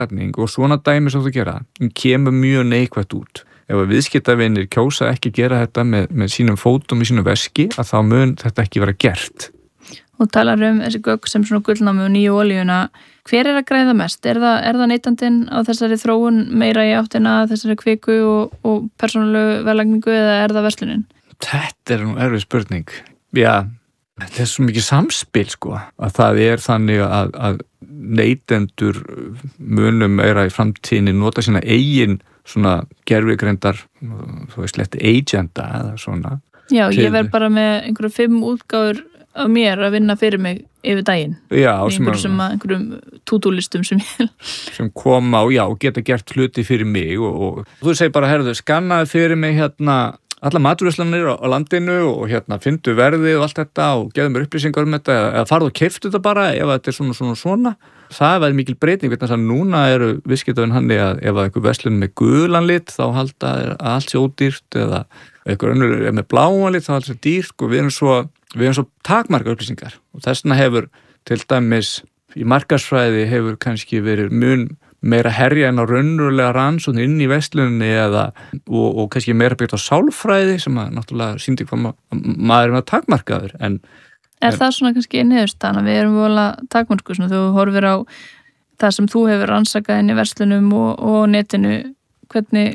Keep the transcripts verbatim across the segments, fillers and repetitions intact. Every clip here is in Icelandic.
og svona dæmi sem þú gera kemur mjög neikvætt út. Ef að viðskiptavinir kjósa ekki gera þetta með, með sínum fótum í sínu veski að þá mun þetta ekki vera gert. Og talar um þessi gögn sem svona gullnámu og nýju olíuna. Hver er að græða mest? Er það, er það neytandinn á þessari þróun meira í áttina þessari kviku og, og persónulegu verðlagningu eða er það verslunin? Þetta er nú erfið spurning. Já, þetta er svo mikið samspil sko að það er þannig að, að neytendur munum meira í framtíðinni nota sína eigin svona gervigreindar, þú veist, lett agenda eða svona. Já, ég verð bara með einhverju fimm útgáfur af mér að vinna fyrir mig yfir daginn. Já, sem einhverjum, sem að, einhverjum tútúlistum sem ég... sem koma og já, geta gert hluti fyrir mig og, og þú segir bara, herðu, skannaði fyrir mig hérna alla matvörslanir á landinu og hérna fyndu verðið og allt þetta og gefðu mér upplýsingar um þetta eða farðu og keiftu þetta bara ef þetta er svona svona svona. Það væri mikil breyting, vegna þess að núna eru viðskiptavin hannig að ef einhver verslun með gulan lit þá halda að allt sé ódýrt eða einhver önnur er með bláan lit þá allt sé dýrt og við erum svo, við erum svo takmarga upplýsingar og þess vegna hefur til dæmis í markaðsfræði hefur kannski verið mun meira herja en á raunverulega rannsóknir inn í verslunni eða og, og kannski meira byggt á sálfræði sem að náttúrulega sýndi hvað ma maður er með takmarkaður en Er það svona kannski niðurstaðan að við erum vola takmörku svona þú horfir á það sem þú hefur rannsakað inn í verslunum og, og netinu hvernig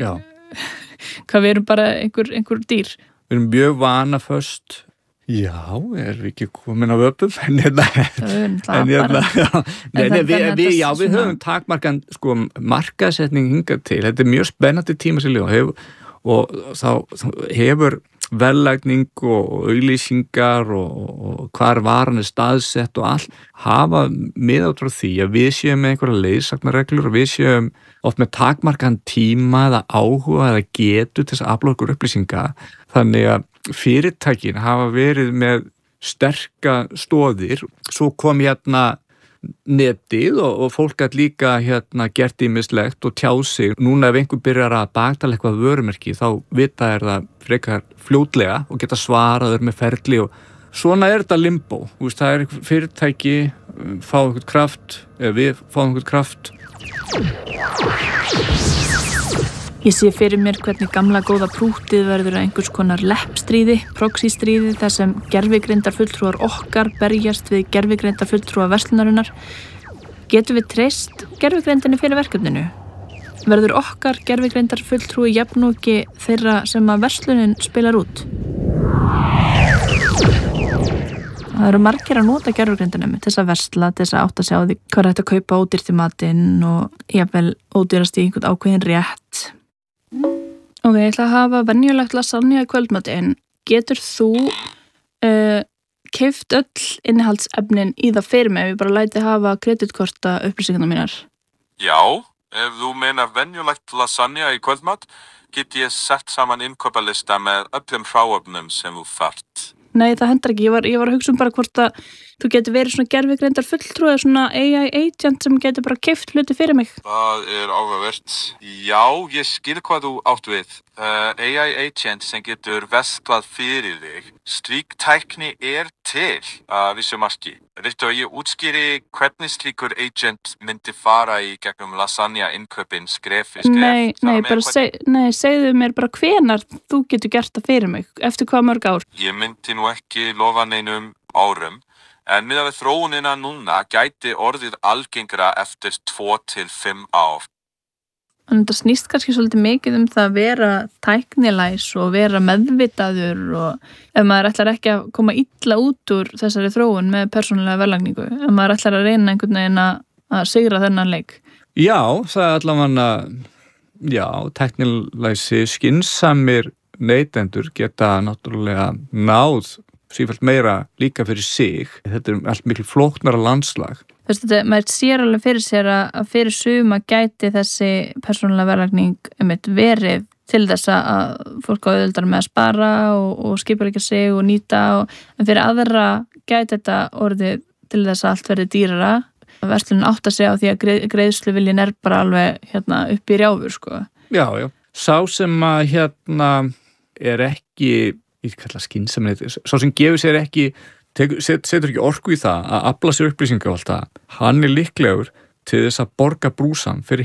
hvað við erum bara einhver, einhver dýr Við erum mjög vanaföst Já, erum við ekki komin á vöpum en hérna en hérna Nei, við, við, já, við höfum takmarkan sko markaðsetning hingað til þetta er mjög spennandi tíma sem líka og, og þá, þá hefur verðlagning og auglýsingar og, og hvar varan er staðsett og allt hafa miðað frá því að við séum með einhverja leiðsagnarreglur og við séum oft með takmarkan tíma eða áhuga eða getu til þess að afla okkur upplýsinga þannig að fyrirtækin hafa verið með sterka stoðir svo kom hérna netið og, og fólk gæti líka hérna gert ýmislegt og tjá sig núna ef einhver byrjar að baktala eitthvað vörumerki þá vita er það frekar fljótlega og geta svaraður með ferli og svona er þetta limbo Úst, það er fyrirtæki fá einhvern kraft eða við fáum einhvern kraft Ég sé fyrir mér hvernig gamla góða prútið verður að einhvers konar leppstríði, proxystríði þar sem gervigreindar fulltrúar okkar berjast við gervigreindar fulltrúar verslunarinnar. Getum við treyst gervigreindinni fyrir verkefninu? Verður okkar gervigreindar fulltrúi jafnóki þeirra sem að verslunin spilar út? Það eru margir að nota gervigreindinni til þess að versla, til þess að átta sig á því hvað er hægt að kaupa ódýrt í matinn og jafnvel ódýrast í einhvern ákveðin rétt. Ok, ég ætla að hafa venjulegt lasagna í kvöldmati en getur þú uh, keypt öll innihaldsefnin í það fyrir mig ef ég bara læti hafa kreditkorta upplýsingarnar mínar? Já, ef þú meina venjulegt lasagna í kvöldmat get ég sett saman innkaupalista með öllum hráefnum sem þú þarft. Nei, það hendar ekki. Ég var, ég var að hugsa um bara hvort að þú getur verið svona gervigreindar fulltrúi eða svona A I agent sem getur bara keypt hluti fyrir mig. Það er áhugavert. Já, ég skil hvað þú átt við. Uh, A I agent sem getur verslað fyrir þig. Slík tækni er til að uh, vissu marki. Viltu að ég útskýri hvernig slíkur agent myndi fara í gegnum lasagna innkaupin skref fyrir skref? Nei, nei, bara seg, nei, segðu mér bara hvenar þú getur gert það fyrir mig. Eftir hvað mörg ár? Ég myndi nú ekki lofa neinum árum. En miðað við þróunina núna gæti orðið algengra eftir tvo til fimm ár. En það snýst kannski svolítið mikið um það að vera tæknilæs og vera meðvitaður og ef maður ætlar ekki að koma illa út úr þessari þróun með persónulega verðlagningu, ef maður ætlar að reyna einhvern veginn að sigra þennan leik. Já, það er allavega, já, tæknilæsi, skynsamir neytendur geta náttúrulega náð sífellt meira líka fyrir sig. Þetta er allt miklu flóknara landslag. Þú veist, þetta, maður sér alveg fyrir sér að fyrir suma gæti þessi persónulega verðlagning einmitt verið til þess að fólk á auðveldara með að spara og, og skipuleggja sig og nýta og, en fyrir aðra gæti þetta orðið til þess að allt verði dýrara. Verslunin átta sig á því að greið, greiðsluviljin er bara alveg hérna, upp í rjáfur, sko. Já, já. Sá sem að hérna er ekki ég kalla skynsamnið, sá sem gefur sér ekki tekur, set, setur ekki orku í það að afla sér upplýsingar og allt það, hann er líklegur til þess að borga brúsann fyrir